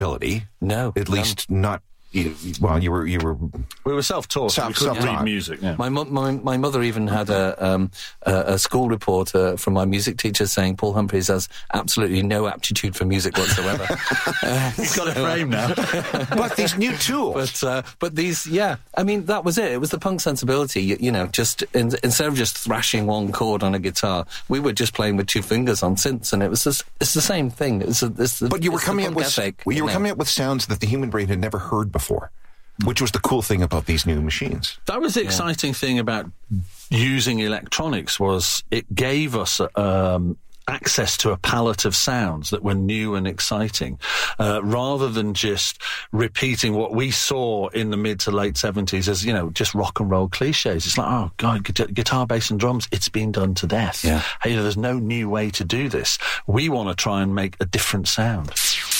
ability. No. At least not... Well, you were. We were self-taught. We couldn't read music. Yeah. My mother even had a school report from my music teacher saying Paul Humphreys has absolutely no aptitude for music whatsoever. He's got a frame now. But these new tools. But these, yeah. I mean, that was it. It was the punk sensibility. You know, just instead of just thrashing one chord on a guitar, we were just playing with two fingers on synths, and it's the same thing. But you were coming up with sounds that the human brain had never heard before. Which was the cool thing about these new machines. That was the exciting thing about using electronics, was it gave us access to a palette of sounds that were new and exciting, rather than just repeating what we saw in the mid to late 70s as, you know, just rock and roll cliches. It's like, oh, God, guitar, bass and drums, it's been done to death. Yeah. Hey, there's no new way to do this. We want to try and make a different sound.